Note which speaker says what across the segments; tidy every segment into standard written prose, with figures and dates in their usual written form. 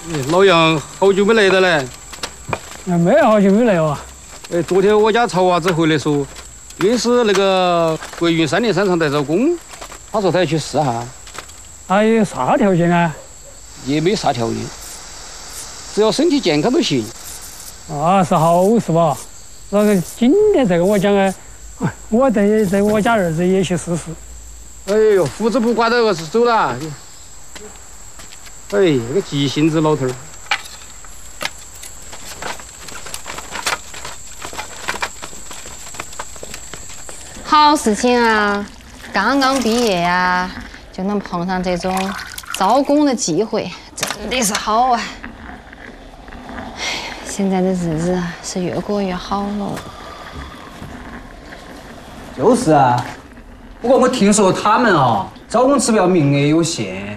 Speaker 1: 老杨好久没来了嘞。
Speaker 2: 没好久没来哦。
Speaker 1: 昨天我家曹娃子回来说，因是那个国运3年商场在招工，他说他要去试哈。
Speaker 2: 他有啥条件啊？
Speaker 1: 也没啥条件，只要身体健康都行。
Speaker 2: 啊，是好事吧？那个今天再跟我讲啊，我带我家儿子也去试试。
Speaker 1: 哎呦，胡子不刮到是走了。哎，那个急性子老头儿。
Speaker 3: 好事情啊！刚刚毕业呀，就能碰上这种招工的机会，真的是好啊！现在的日子是越过越好了。
Speaker 4: 就是啊，不过我听说他们哦，招工指标名额有限。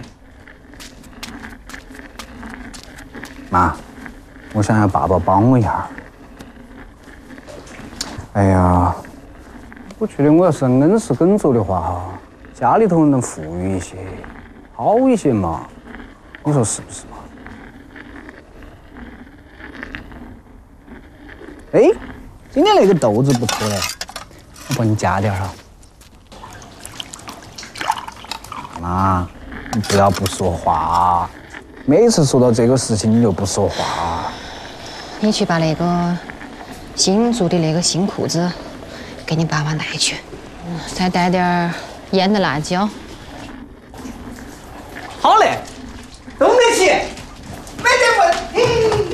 Speaker 4: 妈，我想要爸爸帮我一下。哎呀，我觉得我要是硬是耕作的话哈，家里头能富裕一些，好一些嘛。你说是不是嘛？哎，今天那个豆子不错嘞，我帮你加点哈。妈，你不要不说话，每次说到这个事情你就不说话。
Speaker 3: 你去把那个新做的那个新裤子给你爸爸带去，再带点腌的辣椒。